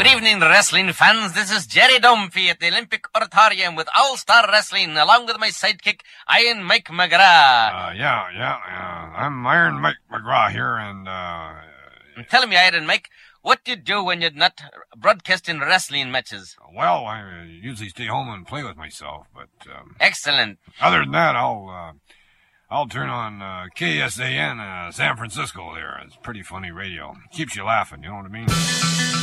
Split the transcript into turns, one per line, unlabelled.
Good evening, wrestling fans. This is Jerry Dunphy at the Olympic Auditorium with All-Star Wrestling, along with my sidekick, Iron Mike McGrath.
I'm Iron Mike McGrath here, and
Tell me, Iron Mike, what do you do when you're not broadcasting wrestling matches?
well, I usually stay home and play with myself, but
Excellent.
other than that, I'll turn on KSAN San Francisco there. It's pretty funny radio. Keeps you laughing, you know what I mean?